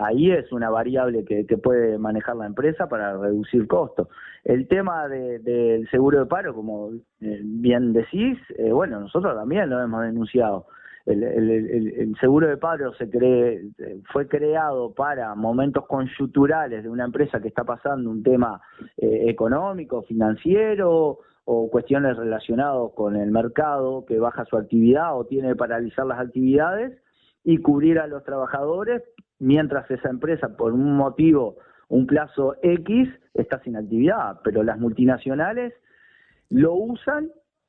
ahí es una variable que puede manejar la empresa para reducir costos. El tema del seguro de paro, como bien decís, bueno, nosotros también lo hemos denunciado. El seguro de paro fue creado para momentos coyunturales de una empresa que está pasando un tema económico, financiero, o cuestiones relacionadas con el mercado, que baja su actividad o tiene que paralizar las actividades, y cubrir a los trabajadores mientras esa empresa, por un motivo, un plazo X, está sin actividad. Pero las multinacionales lo usan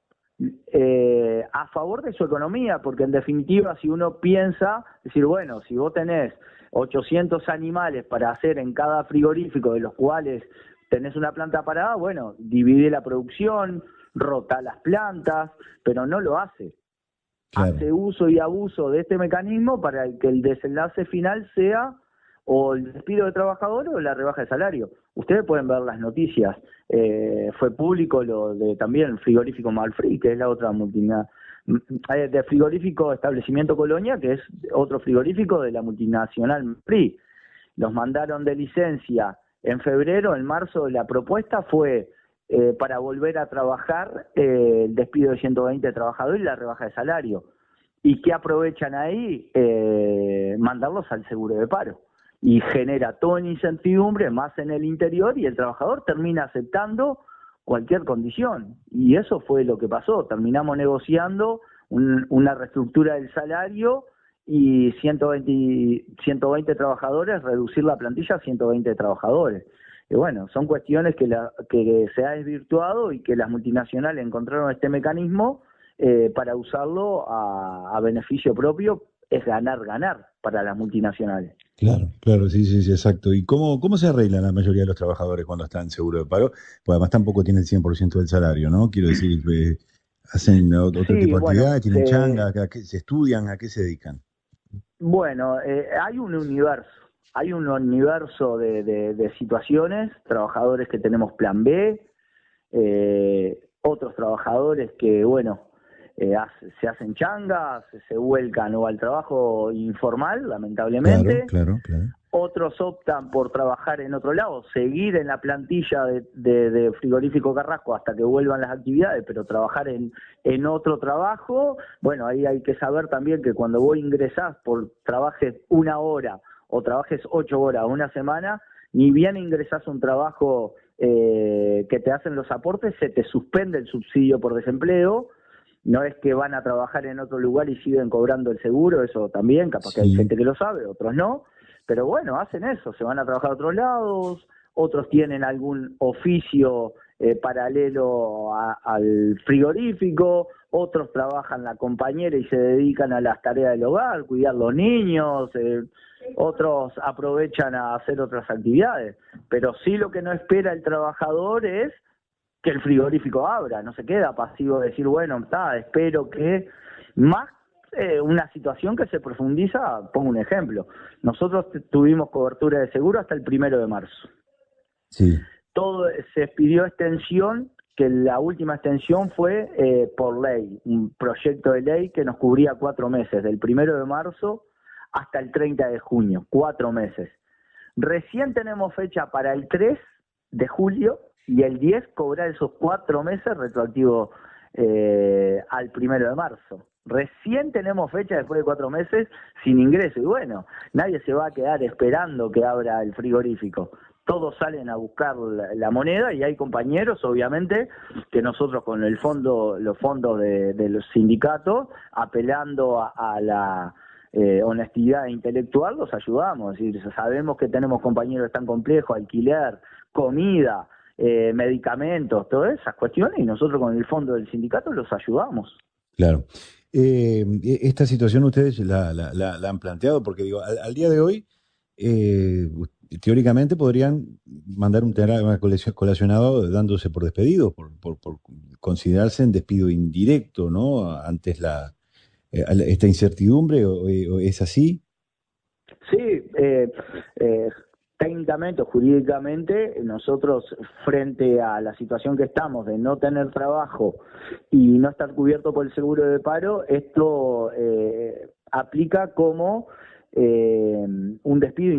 a favor de su economía, porque en definitiva, si uno piensa, decir, bueno, si vos tenés 800 animales para hacer en cada frigorífico, de los cuales tenés una planta parada, bueno, divide la producción, rota las plantas, pero no lo hace. Claro. Hace uso y abuso de este mecanismo para que el desenlace final sea o el despido de trabajadores o la rebaja de salario. Ustedes pueden ver las noticias, fue público lo de también el frigorífico Malfree, que es la otra multinacional, de frigorífico Establecimiento Colonia, que es otro frigorífico de la multinacional Malfree. Los mandaron de licencia en febrero. En marzo la propuesta fue para volver a trabajar, el despido de 120 trabajadores y la rebaja de salario. ¿Y qué aprovechan ahí? Mandarlos al seguro de paro. Y genera toda una incertidumbre más en el interior, y el trabajador termina aceptando cualquier condición. Y eso fue lo que pasó. Terminamos negociando una reestructura del salario y 120 trabajadores, reducir la plantilla a 120 trabajadores. Y bueno, son cuestiones que se ha desvirtuado, y que las multinacionales encontraron este mecanismo para usarlo a beneficio propio. Es ganar para las multinacionales. Claro, claro, sí, sí, sí, exacto. ¿Y cómo se arregla la mayoría de los trabajadores cuando están en seguro de paro? Pues además tampoco tienen el 100% del salario, ¿no? Quiero decir, hacen otro Sí, tipo de bueno, actividades, tienen changa, se estudian, ¿a qué se dedican? bueno, hay un universo de situaciones, trabajadores que tenemos plan B, otros trabajadores que, bueno, se hacen changas, se vuelcan o al trabajo informal, Claro, lamentablemente. claro, claro. Otros optan por trabajar en otro lado, seguir en la plantilla de Frigorífico Carrasco hasta que vuelvan las actividades, pero trabajar en otro trabajo. Bueno, ahí hay que saber también que cuando vos ingresás, por trabajes 1 hora o trabajes 8 horas una semana, ni bien ingresás a un trabajo que te hacen los aportes, se te suspende el subsidio por desempleo. No es que van a trabajar en otro lugar y siguen cobrando el seguro, eso también, capaz que hay Sí, gente que lo sabe, otros no. Pero bueno, hacen eso, se van a trabajar a otros lados, otros tienen algún oficio paralelo al frigorífico, otros trabajan la compañera y se dedican a las tareas del hogar, cuidar los niños, otros aprovechan a hacer otras actividades. Pero sí, lo que no espera el trabajador es que el frigorífico abra, no se queda pasivo de decir, bueno, espero que más. Una situación que se profundiza. Pongo un ejemplo: nosotros tuvimos cobertura de seguro hasta el 1 de marzo. sí. Todo se pidió extensión, que la última extensión fue por ley, un proyecto de ley que nos cubría 4 meses, del 1 de marzo hasta el 30 de junio, 4 meses. Recién tenemos fecha para el 3 de julio y el 10 cobrar esos 4 meses retroactivo al 1 de marzo. Recién tenemos fecha después de 4 meses sin ingreso. Y bueno, nadie se va a quedar esperando que abra el frigorífico. Todos salen a buscar la moneda, y hay compañeros, obviamente, que nosotros con los fondos de los sindicatos, apelando a la honestidad intelectual, los ayudamos. Es decir, sabemos que tenemos compañeros tan complejos, alquiler, comida, medicamentos, todas esas cuestiones, y nosotros con el fondo del sindicato los ayudamos. Claro. Esta situación ustedes la han planteado porque digo, al día de hoy, teóricamente podrían mandar un telegrama colacionado dándose por despedidos, por considerarse en despido indirecto, ¿no? Antes esta incertidumbre, o es así. Sí, técnicamente o jurídicamente, nosotros, frente a la situación que estamos de no tener trabajo y no estar cubierto por el seguro de paro, esto aplica como un despido